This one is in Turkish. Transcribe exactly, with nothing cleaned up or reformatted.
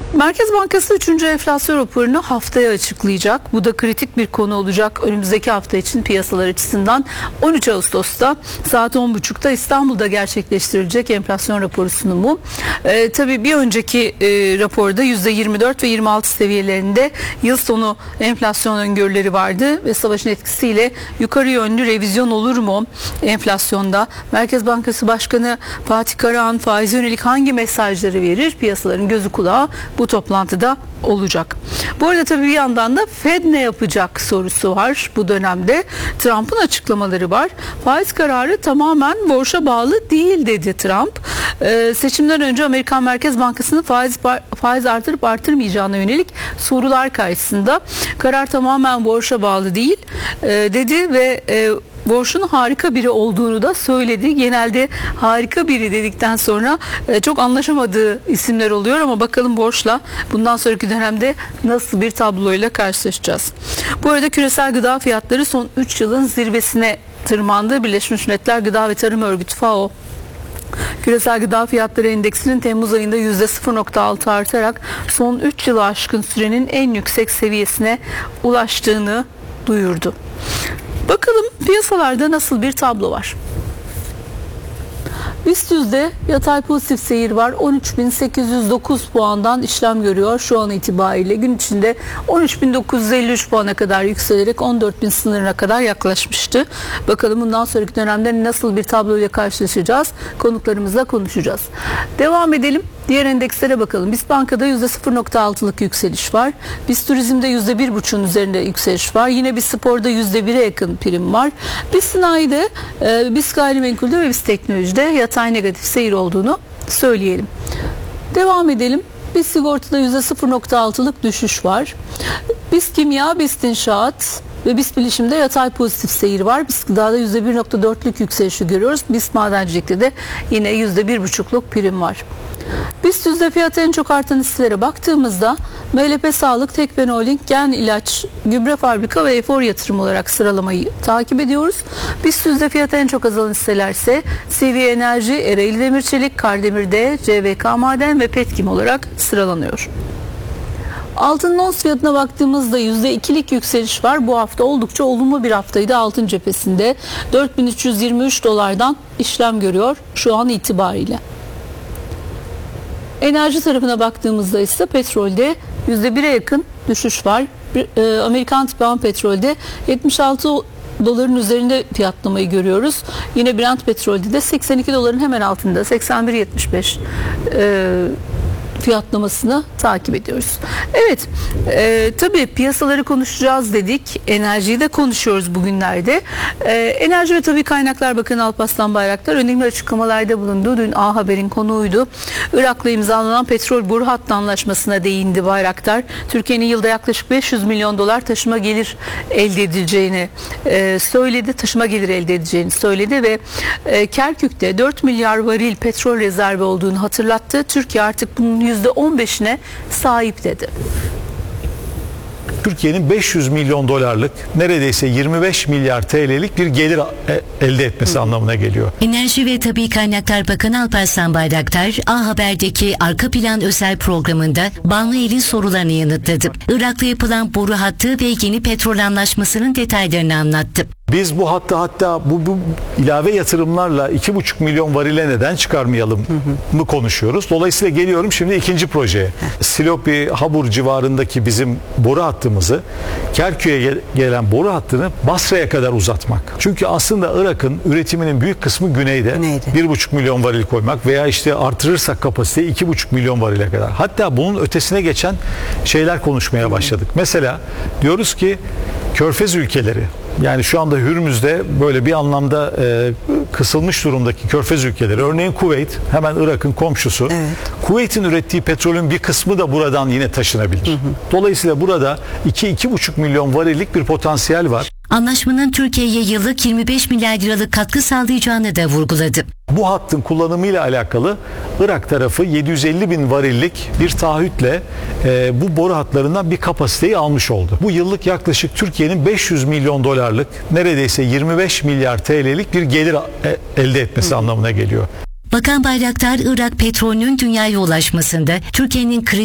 Merkez Bankası üçüncü enflasyon raporunu haftaya açıklayacak. Bu da kritik bir konu olacak önümüzdeki hafta için piyasalar açısından. on üç Ağustos'ta saat on buçukta İstanbul'da gerçekleştirilecek enflasyon raporu sunumu. Ee, tabii bir önceki e, raporda yüzde yirmi dört ve yirmi altı seviyelerinde yıl sonu enflasyon öngörüleri vardı ve savaşın etkisiyle yukarı yönlü revizyon olur mu enflasyonda? Merkez Bankası Başkanı Fatih Karahan faize yönelik hangi mesajları verir? Piyasaların gözü kulağı bu toplantıda olacak. Bu arada tabii bir yandan da Fed ne yapacak sorusu var bu dönemde. Trump'ın açıklamaları var. Faiz kararı tamamen borsa bağlı değil dedi Trump. Ee, seçimden önce Amerikan Merkez Bankası'nın faiz faiz artırıp artırmayacağına yönelik sorular karşısında karar tamamen borsa bağlı değil e, dedi ve e, borçun harika biri olduğunu da söyledi. Genelde harika biri dedikten sonra e, çok anlaşamadığı isimler oluyor ama bakalım borçla bundan sonraki dönemde nasıl bir tabloyla karşılaşacağız. Bu arada küresel gıda fiyatları son üç yılın zirvesine tırmandı. Birleşmiş Milletler Gıda ve Tarım Örgütü FAO Küresel Gıda Fiyatları Endeksinin Temmuz ayında yüzde sıfır nokta altı artarak son üç yılı aşkın sürenin en yüksek seviyesine ulaştığını duyurdu. Bakalım piyasalarda nasıl bir tablo var? BIST yüzde yatay pozitif seyir var. on üç bin sekiz yüz dokuz puandan işlem görüyor şu an itibariyle. Gün içinde on üç bin dokuz yüz elli üç puana kadar yükselerek on dört bin sınırına kadar yaklaşmıştı. Bakalım bundan sonraki dönemde nasıl bir tabloyla karşılaşacağız? Konuklarımızla konuşacağız. Devam edelim. Diğer endekslere bakalım. BIST Banka'da yüzde sıfır nokta altılık yükseliş var. BIST Turizm'de yüzde bir buçuğun üzerinde yükseliş var. Yine BIST Spor'da yüzde bire yakın prim var. BIST Sanayi'de, e, BIST Gayrimenkul'de ve BIST Teknoloji'de yatay negatif seyir olduğunu söyleyelim. Devam edelim. BIST Sigorta'da yüzde sıfır nokta altılık düşüş var. BIST Kimya, BIST İnşaat ve BIST Bilişim'de yatay pozitif seyir var. BIST Gıda'da yüzde bir nokta dörtlük yükselişi görüyoruz. BIST Madencilik'te de yine yüzde bir buçukluk prim var. BIST yüzde fiyatı en çok artan hisselere baktığımızda M L P Sağlık, Tekfen Holding, Gen İlaç, Gübre Fabrika ve Efor Yatırım olarak sıralamayı takip ediyoruz. BIST yüzde fiyatı en çok azalan hisseler ise C V Enerji, Ereğli Demirçelik, Kardemir'de, C V K Maden ve Petkim olarak sıralanıyor. Altının ons fiyatına baktığımızda yüzde ikilik yükseliş var. Bu hafta oldukça olumlu bir haftaydı altın cephesinde. dört bin üç yüz yirmi üç dolardan işlem görüyor şu an itibariyle. Enerji tarafına baktığımızda ise petrolde yüzde bire yakın düşüş var. Amerikan tipi petrolde yetmiş altı doların üzerinde fiyatlamayı görüyoruz. Yine Brent petrolde de seksen iki doların hemen altında seksen bir yetmiş beş e, fiyatlamasını takip ediyoruz. Evet, e, tabii piyasaları konuşacağız dedik. Enerjiyi de konuşuyoruz bugünlerde. E, Enerji ve Tabii Kaynaklar Bakanı Alparslan Bayraktar önemli açıklamalarda bulundu. Dün A Haber'in konuğuydu. Irak'la imzalanan petrol boru hattı anlaşmasına değindi Bayraktar. Türkiye'nin yılda yaklaşık beş yüz milyon dolar taşıma gelir elde edileceğini e, söyledi. Taşıma gelir elde edeceğini söyledi ve e, Kerkük'te dört milyar varil petrol rezervi olduğunu hatırlattı. Türkiye artık bunun yüzde on beşine sahip dedi. Türkiye'nin beş yüz milyon dolarlık neredeyse yirmi beş milyar T L'lik bir gelir elde etmesi Hı. anlamına geliyor. Enerji ve Tabii Kaynaklar Bakanı Alparslan Bayraktar A Haber'deki Arka Plan özel programında Banu Er'in sorularını yanıtladı. Irak'ta yapılan boru hattı ve yeni petrol anlaşmasının detaylarını anlattı. Biz bu hatta hatta bu, bu ilave yatırımlarla iki buçuk milyon varile neden çıkarmayalım hı hı. mı konuşuyoruz. Dolayısıyla geliyorum şimdi ikinci projeye. Silopi, Habur civarındaki bizim boru hattımızı Kerkük'e gel- gelen boru hattını Basra'ya kadar uzatmak. Çünkü aslında Irak'ın üretiminin büyük kısmı güneyde. bir buçuk milyon varil koymak veya işte artırırsak kapasiteyi iki buçuk milyon varile kadar. Hatta bunun ötesine geçen şeyler konuşmaya başladık. Mesela diyoruz ki Körfez ülkeleri, yani şu anda Hürmüz'de böyle bir anlamda e, kısılmış durumdaki Körfez ülkeleri, örneğin Kuveyt, hemen Irak'ın komşusu. Evet. Kuveyt'in ürettiği petrolün bir kısmı da buradan yine taşınabilir. Hı hı. Dolayısıyla burada iki iki buçuk milyon varillik bir potansiyel var. Anlaşmanın Türkiye'ye yıllık yirmi beş milyar liralık katkı sağlayacağını da vurguladı. Bu hattın kullanımıyla alakalı Irak tarafı yedi yüz elli bin varillik bir taahhütle e, bu boru hatlarından bir kapasiteyi almış oldu. Bu yıllık yaklaşık Türkiye'nin beş yüz milyon dolarlık neredeyse yirmi beş milyar T L'lik bir gelir e, elde etmesi Hı. anlamına geliyor. Bakan Bayraktar, Irak petrolünün dünyaya ulaşmasında Türkiye'nin kritik